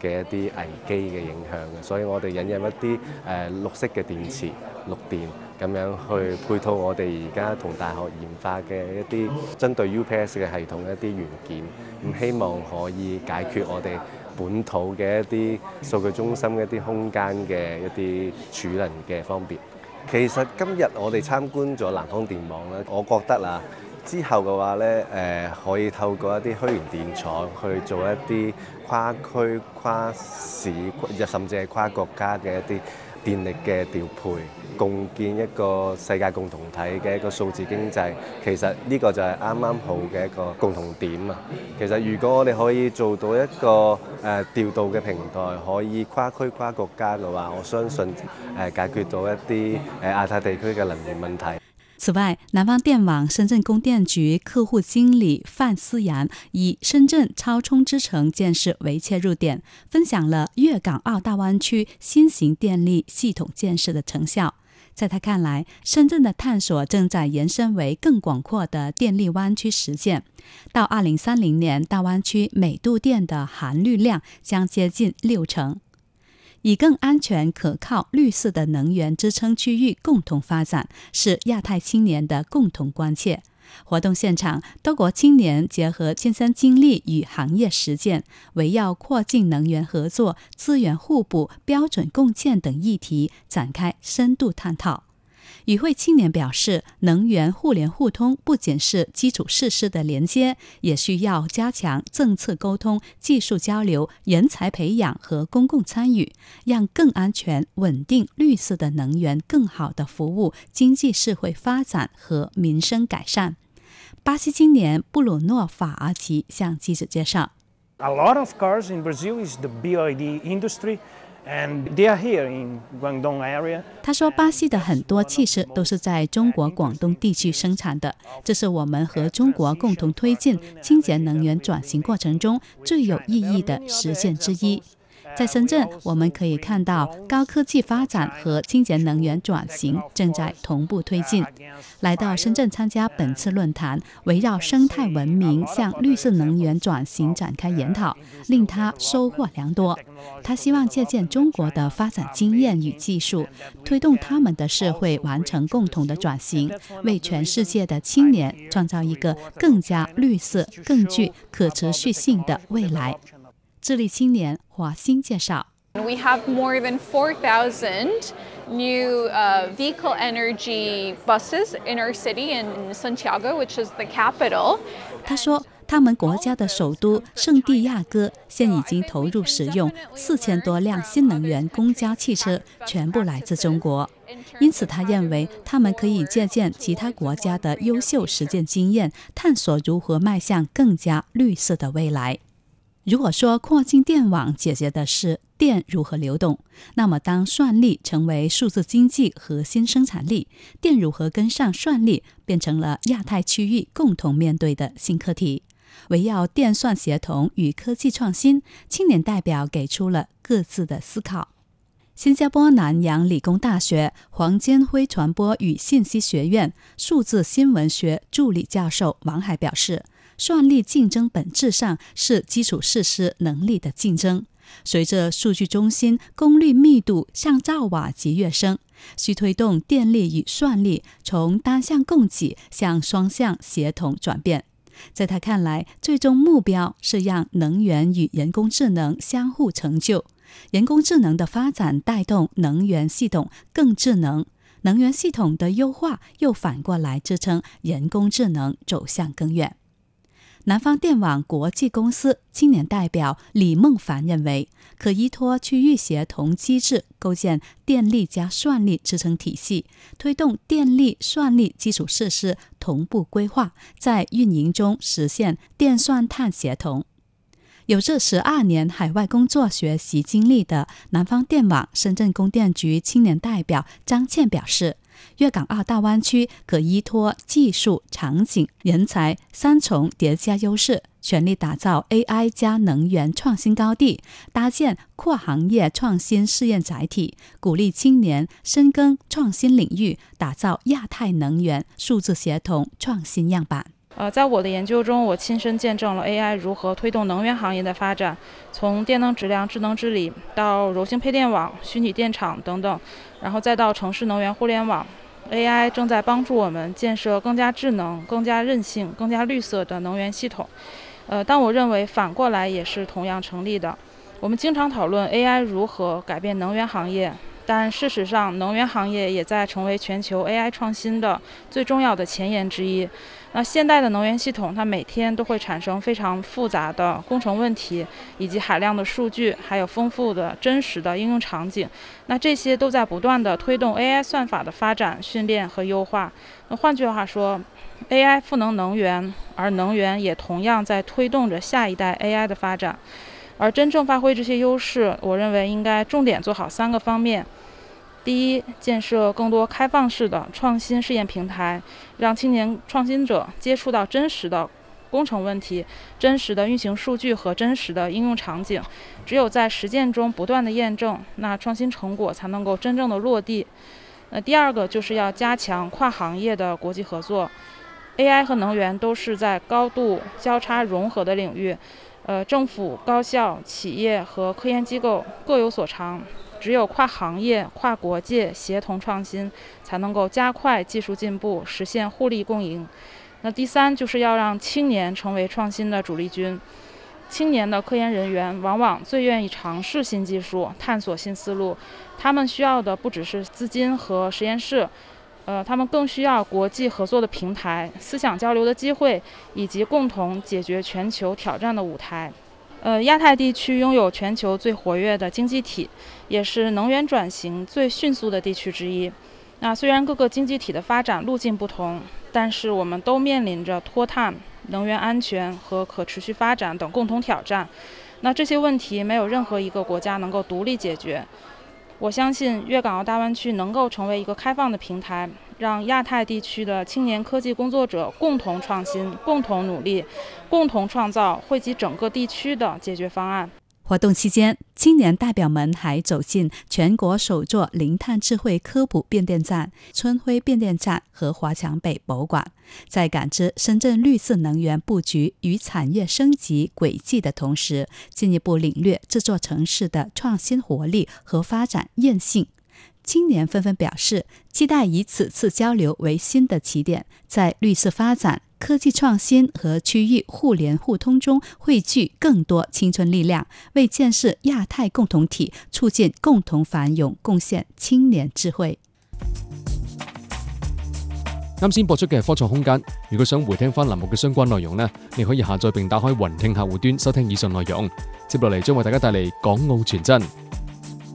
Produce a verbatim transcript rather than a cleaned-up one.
嘅一啲危機嘅影響嘅，所以我哋引入一啲誒、呃、綠色嘅電池、綠電咁樣去配套我哋而家同大學研發嘅一啲針對 U P S 嘅系統一啲元件，咁希望可以解決我哋本土嘅一啲數據中心嘅一啲空間嘅一啲儲能嘅方便。其實今日我哋參觀咗南方電網咧，我覺得啦，之後嘅話咧，誒可以透過一啲虛擬電廠去做一啲跨區、跨市，甚至係跨國家嘅一啲電力嘅調配，共建一個世界共同體嘅一個數字經濟。其實呢個就係啱啱好嘅一個共同點啊！其實如果我哋可以做到一個誒、呃、調度嘅平台，可以跨區跨國家嘅話，我相信誒、呃、解決到一啲誒、呃、亞太地區嘅能源問題。 此外，南方電網深圳供電局客戶經理范思陽以深圳超充之城建設為切入點，分享了粵港澳大灣區新型電力系統建設的成效。在他看來，深圳的探索正在延伸為更廣闊的電力灣區實踐。到二零三零年，大灣區每度電的含綠量將接近六成。以更安全、可靠、綠色的能源支撐區域共同發展，是亞太青年的共同關切。活動現場，多國青年結合親身經歷與行業實踐，圍繞擴進能源合作、資源互補、標準共建等議題展開深度探討。與會青年表示，能源互聯互通不僅是基礎設施的連接，也需要加強政策溝通、技術交流、人才培養和公共參與，讓更安全、穩定、綠色的能源更好地服務經濟社會發展和民生改善。巴西青年布魯諾·法阿奇向記者介紹 A lot of cars in Brazil is the B Y D industry.And they are here in Guangdong area. 他說，巴西的很多汽車都是在中國廣東地區生產的，這是我們和中國共同推進清潔能源轉型過程中最有意義的實踐之一。在深圳，我們可以看到高科技發展和清潔能源轉型正在同步推進。來到深圳參加本次論壇，圍繞生態文明向綠色能源轉型展開研討，令他收穫良多。他希望借鑑中國的發展經驗與技術，推動他們的社會完成共同的轉型，為全世界的青年創造一個更加綠色、更具可持續性的未來。智利青年華興介紹 We have more than four thousand new uh, vehicle energy buses in our city in Santiago, which is the capital. 他說，他們國家的首都聖地亞哥現已經投入使用四千多輛新能源公交汽車，全部來自中國。因此，他認為他們可以借鑑其他國家的優秀實踐經驗，探索如何邁向更加綠色的未來。如果說擴進電網解決的是電如何流動，那麼當算力成為數字經濟核心生產力，電如何跟上算力變成了亞太區域共同面對的新課題。圍繞電算協同與科技創新，青年代表給出了各自的思考。新加坡南洋理工大學黃建輝傳播與信息學院數字新聞學助理教授王海表示，算力競爭本質上是基礎設施能力的競爭。隨着數據中心功率密度向兆瓦級躍升，需推動電力與算力從單向供給向雙向協同轉變。在他看來，最終目標是讓能源與人工智能相互成就，人工智能的發展帶動能源系統更智能，能源系統的優化又反過來支撐人工智能走向更遠。南方電網國際公司青年代表李孟凡認為，可依託區域協同機制，構建電力加算力支撐體系，推動電力算力基礎設施同步規劃，在運營中實現電算碳協同。有着十二年海外工作學習經歷的南方電網深圳供電局青年代表張倩表示，粵港澳大灣區可依託技術、場景、人才三重疊加優勢，全力打造 A I 加能源創新高地，搭建跨行業創新試驗載體，鼓勵青年深耕創新領域，打造亞太能源數字協同創新樣板。 呃，在我的研究中，我亲身见证了 A I 如何推动能源行业的发展，从电能质量智能治理到柔性配电网、虚拟电厂等等，然后再到城市能源互联网。A I 正在帮助我们建设更加智能、更加韧性、更加绿色的能源系统。呃，但我认为反过来也是同样成立的。我们经常讨论 A I 如何改变能源行业，但事实上，能源行业也在成为全球 A I 创新的最重要的前沿之一。那现代的能源系统，它每天都会产生非常复杂的工程问题，以及海量的数据，还有丰富的真实的应用场景。那这些都在不断的推动 A I 算法的发展、训练和优化。那换句话说 ，A I 赋能能源，而能源也同样在推动着下一代 A I 的发展。而真正发挥这些优势，我认为应该重点做好三个方面。第一，建设更多开放式的创新试验平台，让青年创新者接触到真实的工程问题、真实的运行数据和真实的应用场景。只有在实践中不断的验证，那创新成果才能够真正的落地。那第二个就是要加强跨行业的国际合作。A I 和能源都是在高度交叉融合的领域，呃，政府、高校、企业和科研机构各有所长。只有跨行业、跨国界协同创新，才能够加快技术进步，实现互利共赢。那第三，就是要让青年成为创新的主力军。青年的科研人员往往最愿意尝试新技术，探索新思路。他们需要的不只是资金和实验室，呃，他们更需要国际合作的平台、思想交流的机会，以及共同解决全球挑战的舞台。呃，亚太地区拥有全球最活跃的经济体，也是能源转型最迅速的地区之一。那虽然各个经济体的发展路径不同，但是我们都面临着脱碳、能源安全和可持续发展等共同挑战。那这些问题没有任何一个国家能够独立解决。我相信粤港澳大湾区能够成为一个开放的平台，让亚太地区的青年科技工作者共同创新、共同努力、共同创造惠及整个地区的解决方案。 活动期间，青年代表们还走进全国首座零碳智慧科普变电站春晖变电站和华强北博物馆，在感知深圳绿色能源布局与产业升级轨迹的同时，进一步领略这座城市的创新活力和发展韧性。青年纷纷表示，期待以此次交流为新的起点，在绿色发展、科技创新和区域互联互通中汇聚更多青春力量，为建设亚太共同体、促进共同繁荣贡献青年智慧。 啱先播出嘅科創空間，如果想回聽翻欄目嘅相關內容呢，你可以下載並打開雲聽客戶端收聽以上內容。接落嚟將為大家帶嚟港澳傳真。